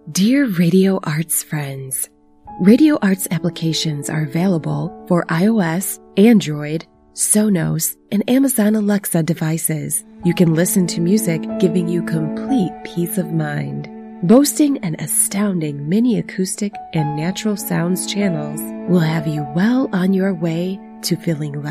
Dear Radio Arts friends, Radio Arts applications are available for iOS, Android, Sonos, and Amazon Alexa devices. You can listen to music giving you complete peace of mind. Boasting an astounding mini acoustic and natural sounds channels will have you well on your way to feeling